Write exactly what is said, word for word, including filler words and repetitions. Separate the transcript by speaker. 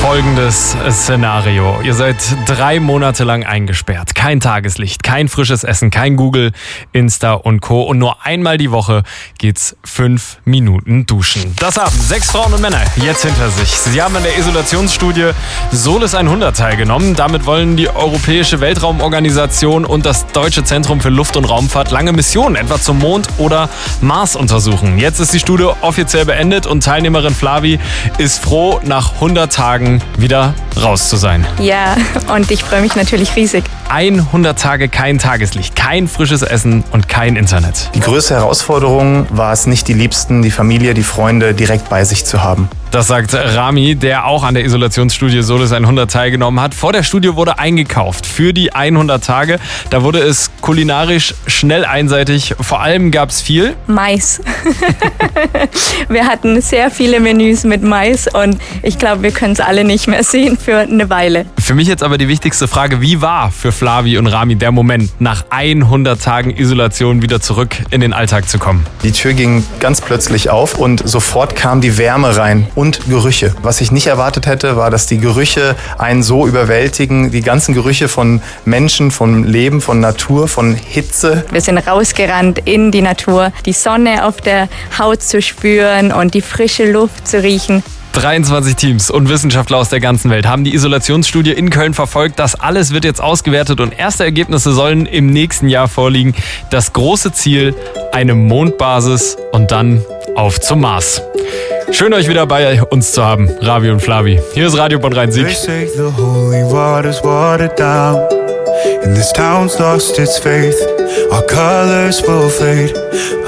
Speaker 1: folgendes Szenario. Ihr seid drei Monate lang eingesperrt. Kein Tageslicht, kein frisches Essen, kein Google, Insta und Co. Und nur einmal die Woche geht's fünf Minuten duschen. Das haben sechs Frauen und Männer jetzt hinter sich. Sie haben an der Isolationsstudie Solis hundert teilgenommen. Damit wollen die Europäische Weltraumorganisation und das Deutsche Zentrum für Luft- und Raumfahrt lange Missionen, etwa zum Mond oder Mars, untersuchen. Jetzt ist die Studie offiziell beendet und Teilnehmerin Flavi ist froh, nach hundert Tagen wieder raus zu sein.
Speaker 2: Ja, und ich freue mich natürlich riesig.
Speaker 1: hundert Tage kein Tageslicht, kein frisches Essen und kein Internet.
Speaker 3: Die größte Herausforderung war es nicht, die Liebsten, die Familie, die Freunde direkt bei sich zu haben.
Speaker 1: Das sagt Rami, der auch an der Isolationsstudie Solis hundert teilgenommen hat. Vor der Studie wurde eingekauft für die hundert Tage. Da wurde es kulinarisch schnell einseitig. Vor allem gab es viel
Speaker 2: Mais. Wir hatten sehr viele Menüs mit Mais und ich glaube, wir können es alle nicht mehr sehen für eine Weile.
Speaker 1: Für mich jetzt aber die wichtigste Frage, wie war für Flavi und Rami der Moment, nach hundert Tagen Isolation wieder zurück in den Alltag zu kommen?
Speaker 3: Die Tür ging ganz plötzlich auf und sofort kam die Wärme rein und Gerüche. Was ich nicht erwartet hätte, war, dass die Gerüche einen so überwältigen. Die ganzen Gerüche von Menschen, von Leben, von Natur, von Hitze.
Speaker 2: Wir sind rausgerannt in die Natur, die Sonne auf der Haut zu spüren und die frische Luft zu riechen.
Speaker 1: dreiundzwanzig Teams und Wissenschaftler aus der ganzen Welt haben die Isolationsstudie in Köln verfolgt. Das alles wird jetzt ausgewertet und erste Ergebnisse sollen im nächsten Jahr vorliegen. Das große Ziel, eine Mondbasis und dann auf zum Mars. Schön, euch wieder bei uns zu haben, Ravi und Flavi. Hier ist Radio Bonn Rhein-Sieg.